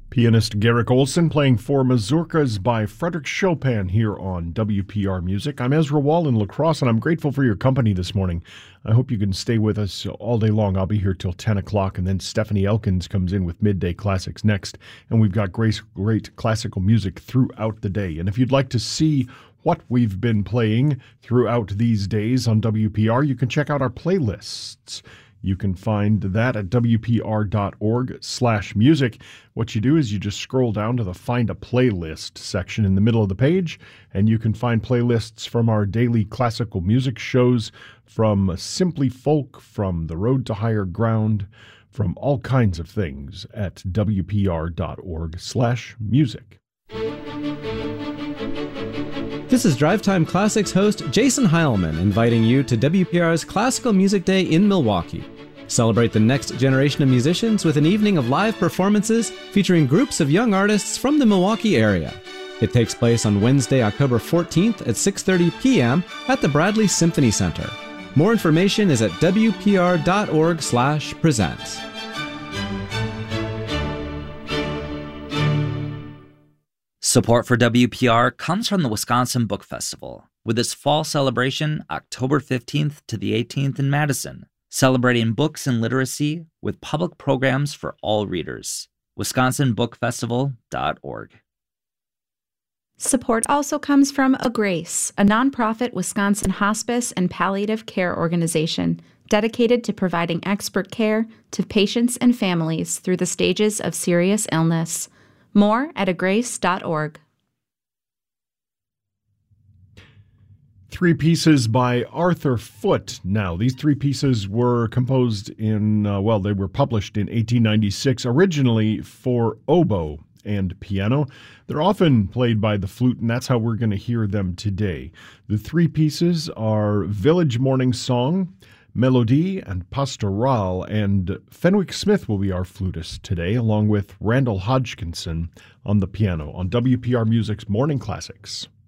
Pianist Garrick Olson playing four mazurkas by Frederick Chopin here on WPR Music. I'm Ezra Wall in La Crosse, and I'm grateful for your company this morning. I hope you can stay with us all day long. I'll be here till 10 o'clock, and then Stephanie Elkins comes in with Midday Classics next, and we've got great classical music throughout the day. And if you'd like to see what we've been playing throughout these days on WPR, you can check out our playlists. You can find that at wpr.org/music. What you do is you just scroll down to the Find a Playlist section in the middle of the page, and you can find playlists from our daily classical music shows, from Simply Folk, from The Road to Higher Ground, from all kinds of things at wpr.org/music. This is Drive Time Classics host Jason Heilman inviting you to WPR's Classical Music Day in Milwaukee. Celebrate the next generation of musicians with an evening of live performances featuring groups of young artists from the Milwaukee area. It takes place on Wednesday, October 14th at 6:30 p.m. at the Bradley Symphony Center. More information is at wpr.org/presents. Support for WPR comes from the Wisconsin Book Festival, with its fall celebration October 15th to the 18th in Madison, celebrating books and literacy with public programs for all readers. wisconsinbookfestival.org. Support also comes from A Grace, a nonprofit Wisconsin hospice and palliative care organization dedicated to providing expert care to patients and families through the stages of serious illness. More at agrace.org. Three pieces by Arthur Foote. Now, these three pieces were composed in, they were published in 1896, originally for oboe and piano. They're often played by the flute, and that's how we're going to hear them today. The three pieces are Village Morning Song, Melodie, and Pastoral, and Fenwick Smith will be our flutist today, along with Randall Hodgkinson on the piano on WPR Music's Morning Classics.